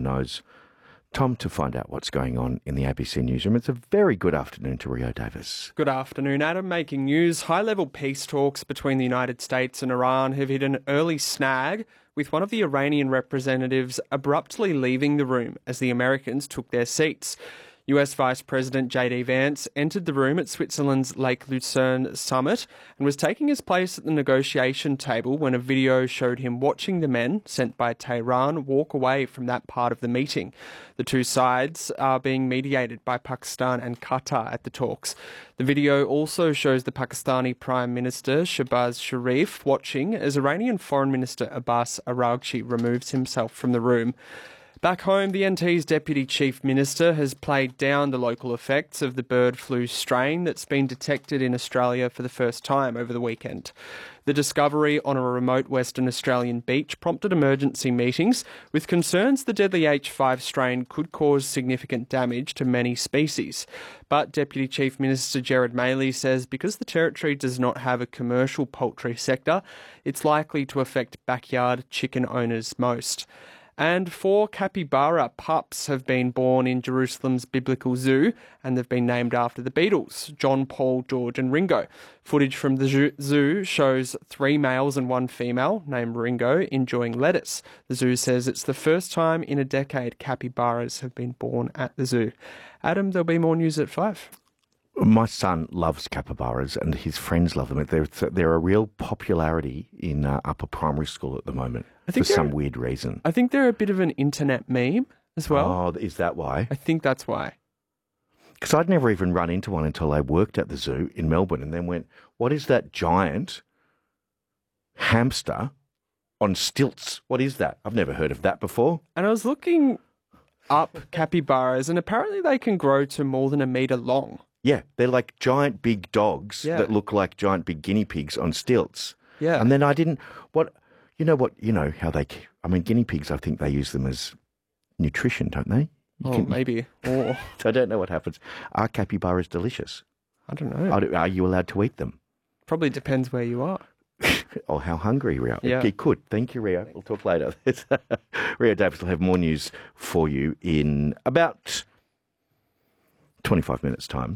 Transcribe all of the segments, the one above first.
nose. Tom, to find out what's going on in the ABC newsroom. It's a very good afternoon to Rio Davis. Good afternoon, Adam. Making news, high-level peace talks between the United States and Iran have hit an early snag, with one of the Iranian representatives abruptly leaving the room as the Americans took their seats. US Vice President J.D. Vance entered the room at Switzerland's Lake Lucerne summit and was taking his place at the negotiation table when a video showed him watching the men sent by Tehran walk away from that part of the meeting. The two sides are being mediated by Pakistan and Qatar at the talks. The video also shows the Pakistani Prime Minister Shehbaz Sharif watching as Iranian Foreign Minister Abbas Araghchi removes himself from the room. Back home, the NT's Deputy Chief Minister has played down the local effects of the bird flu strain that's been detected in Australia for the first time over the weekend. The discovery on a remote Western Australian beach prompted emergency meetings with concerns the deadly H5 strain could cause significant damage to many species. But Deputy Chief Minister Gerard Maley says because the territory does not have a commercial poultry sector, it's likely to affect backyard chicken owners most. And 4 capybara pups have been born in Jerusalem's Biblical Zoo, and they've been named after the Beatles, John, Paul, George and Ringo. Footage from the zoo shows 3 males and 1 female, named Ringo, enjoying lettuce. The zoo says it's the first time in a decade capybaras have been born at the zoo. Adam, there'll be more news at 5. My son loves capybaras and his friends love them. They're a real popularity in upper primary school at the moment for some weird reason. I think they're a bit of an internet meme as well. Oh, is that why? I think that's why. Because I'd never even run into one until I worked at the zoo in Melbourne and then went, what is that giant hamster on stilts? What is that? I've never heard of that before. And I was looking up capybaras and apparently they can grow to more than 1 metre long. Yeah, they're like giant big dogs that look like giant big guinea pigs on stilts. Yeah. And then guinea pigs, I think they use them as nutrition, don't they? Maybe. Oh. So I don't know what happens. Are capybaras delicious? I don't know. Are you allowed to eat them? Probably depends where you are. Or how hungry, Rio. Yeah. It could. Thank you, Rio. We'll talk later. Rio Davis will have more news for you in about 25 minutes' time.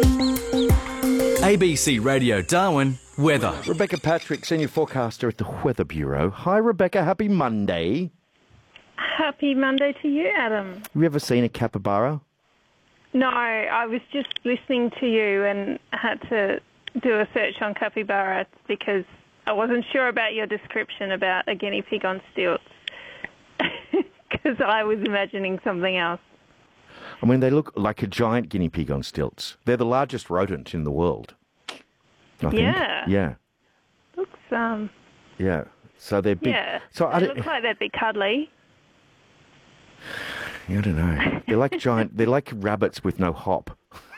ABC Radio Darwin, weather. Rebecca Patrick, senior forecaster at the Weather Bureau. Hi, Rebecca. Happy Monday. Happy Monday to you, Adam. Have you ever seen a capybara? No, I was just listening to you and had to do a search on capybara because I wasn't sure about your description about a guinea pig on stilts because I was imagining something else. I mean, they look like a giant guinea pig on stilts. They're the largest rodent in the world, I think. Yeah. Yeah. Looks, Yeah. So they're big. Yeah. So they look like they'd be cuddly. I don't know. They're like giant. They're like rabbits with no hop.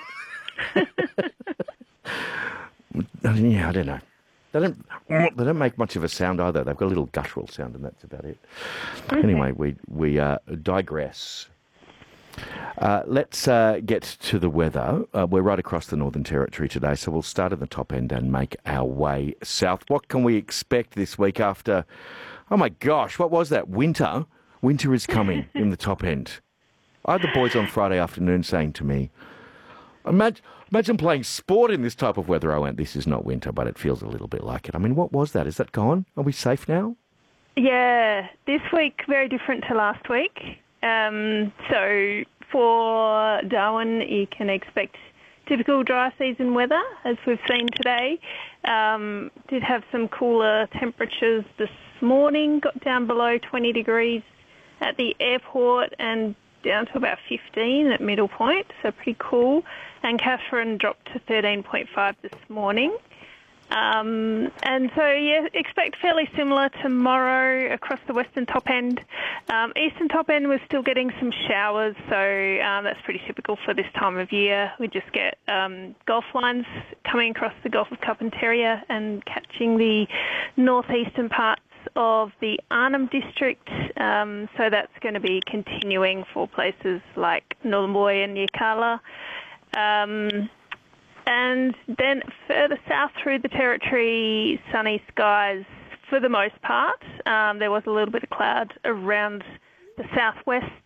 Yeah, I don't know. They don't make much of a sound either. They've got a little guttural sound, and that's about it. Okay. Anyway, we digress. Let's get to the weather. We're right across the Northern Territory today, so we'll start at the top end and make our way south. What can we expect this week after, oh my gosh, what was that? Winter? Winter is coming in the top end. I had the boys on Friday afternoon saying to me, imagine playing sport in this type of weather. I went, this is not winter, but it feels a little bit like it. I mean, what was that? Is that gone? Are we safe now? Yeah, this week very different to last week. So for Darwin, you can expect typical dry season weather, as we've seen today. Did have some cooler temperatures this morning, got down below 20 degrees at the airport and down to about 15 at Middle Point, so pretty cool. And Katherine dropped to 13.5 this morning. And so, yeah, expect fairly similar tomorrow across the western top end. Eastern top end, we're still getting some showers, so that's pretty typical for this time of year. We just get Gulf lines coming across the Gulf of Carpentaria and catching the northeastern parts of the Arnhem District. So that's going to be continuing for places like Nhulunbuy and Yirrkala. And then further south through the territory, sunny skies for the most part. There was a little bit of cloud around the southwest